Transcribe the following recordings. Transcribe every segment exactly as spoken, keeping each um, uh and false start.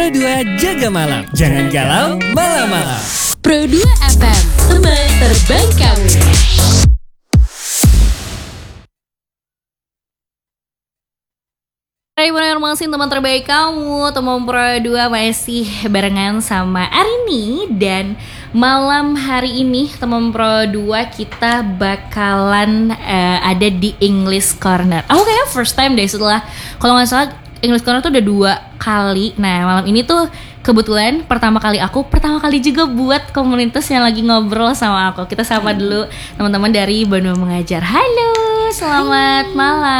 Pro dua jaga malam. Jangan galau malam-malam. Pro dua F M, teman terbaik kamu. Hai benar masih teman terbaik kamu, teman Pro dua masih barengan sama Arini. Dan malam hari ini teman Pro dua kita bakalan uh, ada di English Corner. Aku kayaknya first time deh setelah, kalau gak salah English Corner tuh udah dua kali. Nah malam ini tuh kebetulan pertama kali aku, pertama kali juga buat komunitas yang lagi ngobrol sama aku. Kita sapa dulu teman-teman dari Bandung Mengajar. Halo, selamat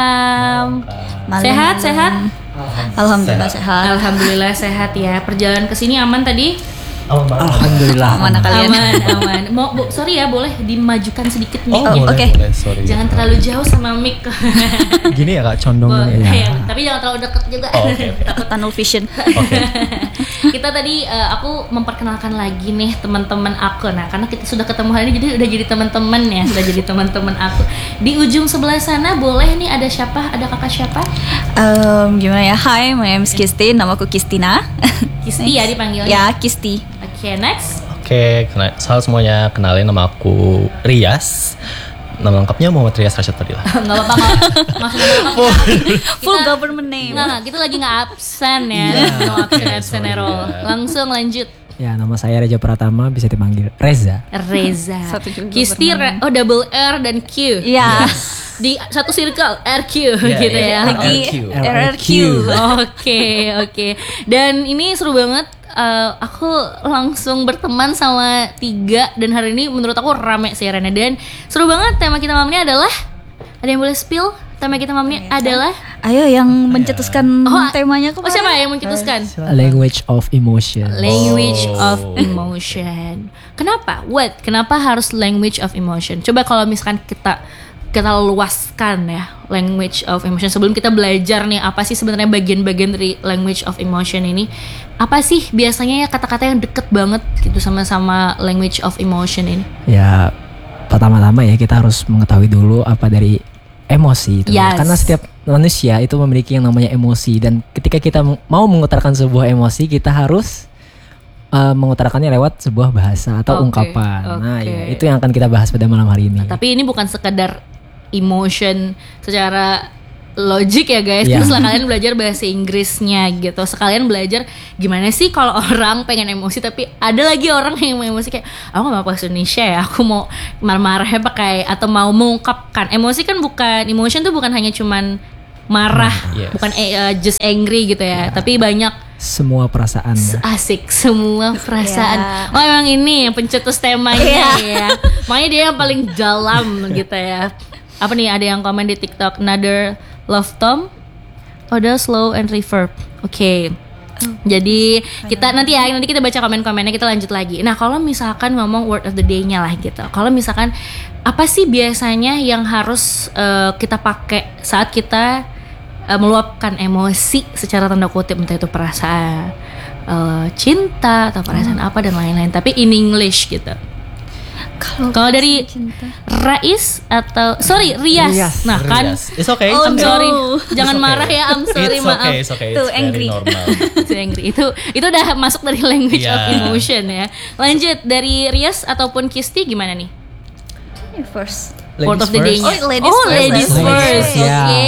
malam. Malam. Sehat, sehat? Alhamdulillah sehat. Alhamdulillah sehat ya. Perjalanan kesini aman tadi? Alhamdulillah. Mana kalian? Aman, aman. Mau, bo, sorry ya, boleh dimajukan sedikit mic-nya. Oh, oke. Sorry. Jangan terlalu jauh sama mic. Gini ya kak, condong Boleh, gini ya. ya. Tapi jangan terlalu dekat juga. Oh, oke. Takut tunnel vision. Oke. Kita tadi uh, aku memperkenalkan lagi nih teman-teman aku. Nah, karena kita sudah ketemu hari ini jadi udah jadi teman-teman ya, sudah jadi teman-teman aku. Di ujung sebelah sana boleh nih ada siapa? Ada kakak siapa? Um, gimana ya? Hi, my name is Kisti. Namaku Kistina. Kisti ya dipanggilnya. Ya, Kisti. Oke, okay, next. Oke, kena- salam semuanya. Kenalin, nama aku Rias. Nama lengkapnya Muhammad Rias Rashid Fadila. Enggak apa-apa, nggak maksudnya apa kita, Full kita- government name. Nggak, nggak, kita lagi nggak absen ya. Iya. No absen, Oke, absen sorry at all. ya. Langsung lanjut. Ya, nama saya Reja Pratama, bisa dipanggil Reza. Reza. Satu juga Kisti, bernama. Re- oh double R dan Q. Iya. Di satu circle R Q Iya, gitu iya. ya. Lagi R Q. R R Q. Oke, oke. Dan ini seru banget. Uh, aku langsung berteman sama tiga dan hari ini menurut aku rame sih Rena. Dan seru banget. Tema kita malam ini adalah, ada yang boleh spill? Tema kita malam ini adalah Ayo yang mencetuskan Oh, temanya oh kemarin. siapa yang mencetuskan? Language of emotion. Language Oh. of emotion. Kenapa? What? Kenapa harus language of emotion? Coba kalau misalkan kita kita luaskan ya, language of emotion. Sebelum kita belajar nih apa sih sebenarnya bagian-bagian dari language of emotion ini? Apa sih biasanya ya kata-kata yang deket banget gitu sama-sama language of emotion ini? Ya, pertama-tama ya kita harus mengetahui dulu apa dari emosi itu. Yes. Karena setiap manusia itu memiliki yang namanya emosi, dan ketika kita mau mengutarakan sebuah emosi, kita harus uh, mengutarakannya lewat sebuah bahasa atau Oke, ungkapan. Nah, oke. ya itu yang akan kita bahas pada malam hari ini. Tapi ini bukan sekedar emotion secara logik ya guys. Iya. Terus lah kalian belajar bahasa Inggrisnya gitu. Sekalian belajar gimana sih kalau orang pengen emosi tapi ada lagi orang yang mau emosi kayak aku gak mau bahasa Indonesia ya, aku mau marah-marahnya pakai atau mau mengungkapkan emosi. Kan bukan, emotion tuh bukan hanya cuman marah, Yes. bukan eh, uh, just angry gitu ya, tapi banyak Semua perasaan. asik semua perasaan. Ya. Oh emang ini yang pencetus temanya Iya. ya. Makanya dia yang paling dalam gitu ya. Apa nih, ada yang komen di TikTok, another love tom, order slow and reverb. Oke. Okay. Jadi kita nanti ya, nanti kita baca komen-komennya, kita lanjut lagi. Nah kalau misalkan ngomong word of the day-nya lah gitu. Kalau misalkan apa sih biasanya yang harus uh, kita pakai saat kita uh, meluapkan emosi secara tanda kutip, entah itu perasaan uh, cinta atau perasaan apa dan lain-lain, tapi in English gitu. Kalau dari cinta. Rais atau sorry Rias, Rias. nah kan, Rias. It's okay. Oh, I'm no. sorry, jangan It's okay. marah ya, I'm sorry, It's maaf. okay, it's okay. Tuh, It's angry. very normal. Itu angry. Itu itu udah masuk dari language of Yeah. emotion ya. Lanjut dari Rias ataupun Kisti gimana nih? First. Word of the Ladies day-nya. Oh, ladies oh, first. ladies Ladies first. first, ya. Oke.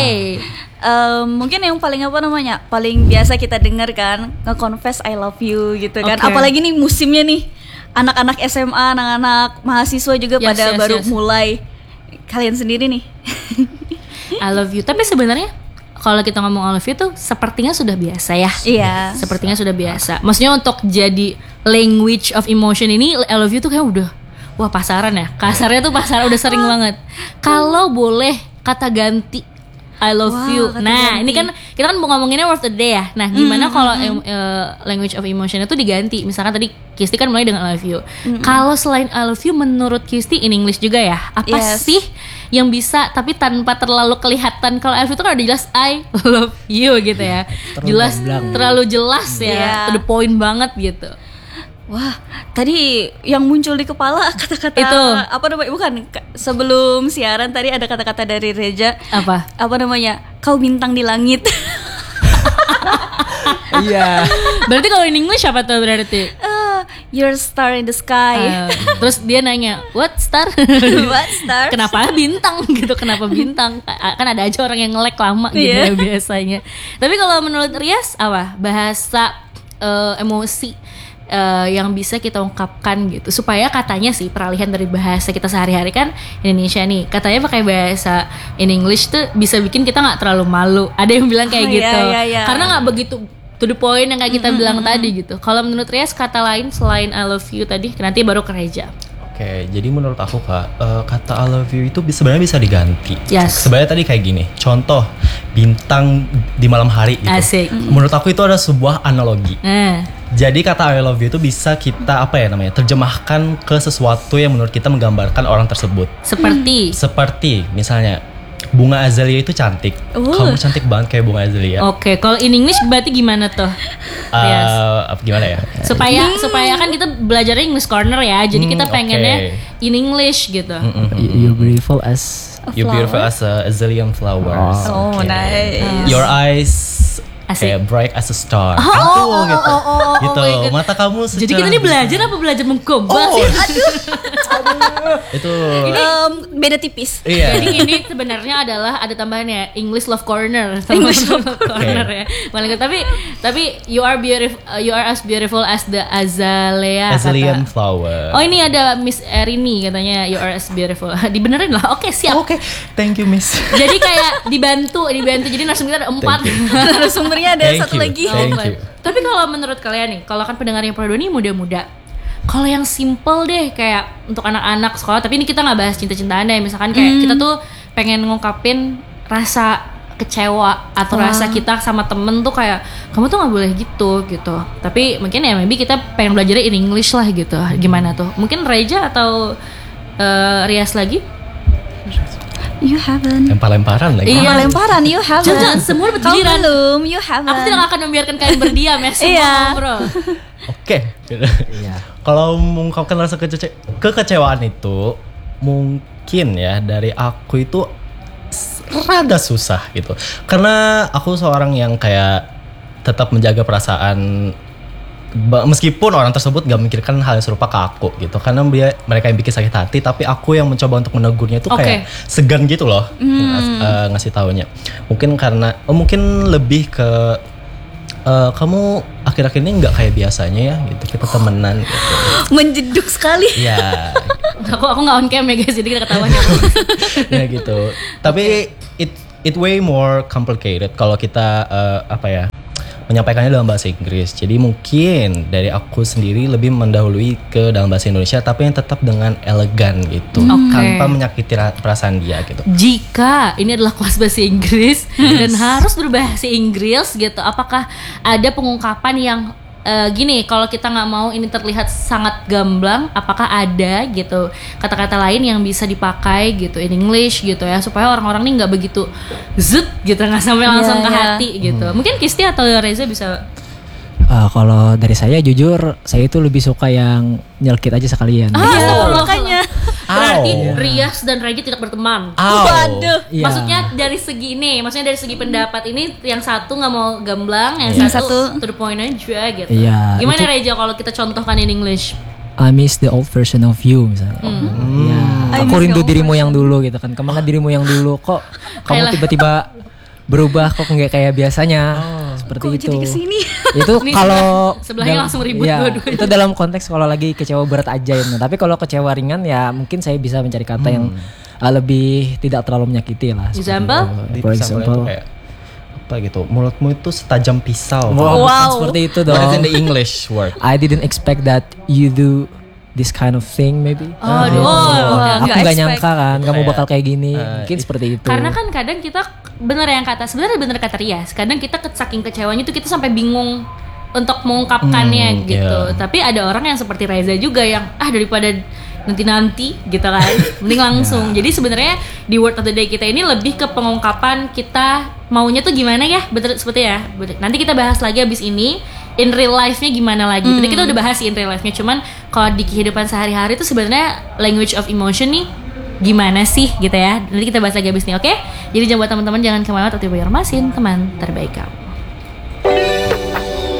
Um, mungkin yang paling apa namanya, paling biasa kita dengar kan, nge-confess I love you gitu kan. Oke. Apalagi nih musimnya nih, anak-anak S M A, anak-anak mahasiswa juga Yes, pada yes, baru yes. mulai. Kalian sendiri nih. I love you. Tapi sebenarnya kalau kita ngomong I love you tuh sepertinya sudah biasa ya. Iya. Sepertinya sudah biasa. Maksudnya untuk jadi language of emotion ini, I love you tuh kayak udah, wah pasaran ya. Kasarnya tuh pasaran udah sering banget. Kalau boleh kata ganti I love Wah, you. kata Nah, ganti. ini kan kita kan mau ngomonginnya word of the day ya. Nah, gimana kalau em- eh, language of emotion itu diganti? Misalkan tadi Kisti kan mulai dengan I love you. Kalau selain I love you, menurut Kisti in English juga ya. Apa Yes. sih yang bisa tapi tanpa terlalu kelihatan? Kalau I love you tuh kan udah jelas I love you gitu ya. Terlalu Jelas, gamblang. terlalu jelas ya. Iya. To the point banget gitu. Wah, tadi yang muncul di kepala kata-kata Itu. apa namanya? Bukan, Ka- sebelum siaran tadi ada kata-kata dari Reja. Apa? Apa namanya? Kau bintang di langit. Iya. Berarti kalau in English apa tuh berarti? Uh, you're a star in the sky. Uh, terus dia nanya, what star? What star? Kenapa bintang gitu? Kenapa bintang? Kan ada aja orang yang nge-lag lama gitu Iya. ya biasanya. Tapi kalau menurut Rias apa? Bahasa uh, emosi uh, yang bisa kita ungkapkan gitu supaya katanya sih peralihan dari bahasa kita sehari-hari kan Indonesia nih, katanya pakai bahasa in English tuh bisa bikin kita nggak terlalu malu. Ada yang bilang kayak Oh, gitu iya, iya, iya. karena nggak begitu to the point yang kayak kita bilang tadi gitu. Kalau menurut Rias kata lain selain I love you tadi, nanti baru ke Reja. Oke, jadi menurut aku kak, eh, kata I love you itu bisa- sebenarnya bisa diganti. Yes. Sebenarnya tadi kayak gini, contoh bintang di malam hari gitu. Asik. Menurut aku itu ada sebuah analogi. Nah, Jadi kata I love you itu bisa kita apa ya namanya, terjemahkan ke sesuatu yang menurut kita menggambarkan orang tersebut. seperti Seperti misalnya bunga azalea itu cantik, Uh. kamu cantik banget kayak bunga azalea. Oke, kalau in English berarti gimana tuh? Eh, Rias? apa gimana ya? Supaya supaya kan kita belajarnya English corner ya. Jadi Hmm, kita pengennya oke. in English gitu. You're beautiful as You're beautiful as a azalea flowers. Oh, Oke. nice. Your eyes Asik. kayak bright as a star. Oh, gitu, oh, oh, gitu. oh, oh, oh, gitu. oh my God. Mata kamu secara Jadi kita ini belajar apa belajar menggombal Oh, sih? itu Um, beda tipis. iya. Jadi ini sebenarnya adalah ada tambahannya English Love Corner. English Love Corner ya. Paling tapi tapi you are beautiful, you are as beautiful as the azalea. Azalea kata- flower. Oh ini ada Miss Erini katanya you are as beautiful. Dibenerin lah. Oke siap. Oke, thank you Miss. Jadi kayak dibantu, dibantu. Jadi narasumber kita ada empat. Narasumbernya ada Thank satu you. lagi. Thank Oh, you. Tapi kalau menurut kalian nih, kalau kan pendengar yang Prodoni muda-muda, kalau yang simple deh kayak untuk anak-anak sekolah, tapi ini kita nggak bahas cinta-cintaan deh, misalkan kayak kita tuh pengen ngungkapin rasa kecewa atau Wah. rasa kita sama temen tuh kayak kamu tuh nggak boleh gitu gitu. Tapi mungkin ya maybe kita pengen belajarnya in English lah gitu. Gimana tuh? Mungkin Reja atau eh, Rias lagi? You haven't. Lempar-lemparan lagi. Iya. Sama lemparan, you haven't. Jangan, semua Kau bergiliran. belum, you haven't. Aku tidak akan membiarkan kalian berdiam ya semua Iya. ngobrol. Oke. Iya. Kalau mengungkapkan rasa kece- kekecewaan itu mungkin ya dari aku itu s- rada susah gitu. Karena aku seorang yang kayak tetap menjaga perasaan ba- meskipun orang tersebut gak memikirkan hal yang serupa ke aku gitu. Karena dia, mereka yang bikin sakit hati, tapi aku yang mencoba untuk menegurnya itu Oke. kayak segan gitu loh ngas- eh, ngasih taunya. Mungkin karena oh, mungkin lebih ke eh, kamu akhir-akhir ini nggak kayak biasanya ya gitu, kita temenan gitu. Menjeduk sekali. Ya, Aku aku nggak on cam ya guys, jadi kita ketahuan ya. ya gitu. Tapi it it way more complicated kalau kita eh, apa ya menyampaikannya dalam bahasa Inggris. Jadi mungkin dari aku sendiri lebih mendahului ke dalam bahasa Indonesia, tapi yang tetap dengan elegan gitu, Oke. tanpa menyakiti ra- perasaan dia gitu. Jika ini adalah kelas bahasa Inggris dan harus berbahasa Inggris gitu, apakah ada pengungkapan yang eh, gini, kalau kita nggak mau ini terlihat sangat gamblang, apakah ada gitu kata-kata lain yang bisa dipakai gitu in English gitu ya, supaya orang-orang ini nggak begitu zut gitu, nggak sampai langsung Iya, ke iya. hati gitu. Mungkin Kisti atau Reza bisa. Uh, kalau dari saya jujur, saya itu lebih suka yang nyelkit aja sekalian. Ah, Iya, astagfirullah. makanya. Berarti Au. Rias dan Reja tidak berteman. Au. Waduh. Iya. Maksudnya dari segi ini, maksudnya dari segi pendapat ini, yang satu nggak mau gamblang, yang Yang satu, satu- to the point aja gitu. Iya, Gimana itu- Reja kalau kita contohkan in English? I miss the old version of you misalnya. Iya. I Aku miss rindu the old dirimu yang dulu gitu kan. Kemana dirimu yang dulu? Kok kamu Kayalah. tiba-tiba berubah? Kok nggak kayak biasanya? Seperti Kok itu. jadi kesini? Itu Ini kalau sebelahnya dal- langsung ribut iya, dua-duanya. itu dalam konteks kalau lagi kecewa berat aja ya. Nah, tapi kalau kecewa ringan ya mungkin saya bisa mencari kata yang uh, lebih tidak terlalu menyakiti lah. seperti Example? itu. Di For example itu example, kayak apa gitu, mulutmu itu setajam pisau. wow, bukan Wow. seperti itu What is in dong. the English word? I didn't expect that you do this kind of thing maybe. Oh, aduh. Gitu. Oh, Aku nggak nggak expect. nyangka kan kamu Kayak, bakal kayak gini. uh, Mungkin it- seperti itu. Karena kan kadang kita bener yang kata, sebenarnya bener kata Rias. Kadang kita ke- saking kecewanya tuh kita sampai bingung untuk mengungkapkannya Hmm, gitu. iya. Tapi ada orang yang seperti Reza juga yang ah daripada nanti-nanti gitu kan, mending langsung. Jadi sebenarnya di word of the day kita ini lebih ke pengungkapan kita maunya tuh gimana ya, betul seperti ya. Betul. Nanti kita bahas lagi abis ini in real life-nya gimana lagi. Tadi kita udah bahas sih in real life-nya, cuman kalau di kehidupan sehari-hari tuh sebenarnya language of emotion nih gimana sih gitu ya. Nanti kita bahas lagi abis ini, oke? Jadi jangan buat teman-teman jangan kemana-mana, tetap bayar masin teman terbaik kamu.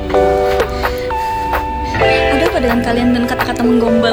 Ada apa dengan kalian dan kata-kata menggombal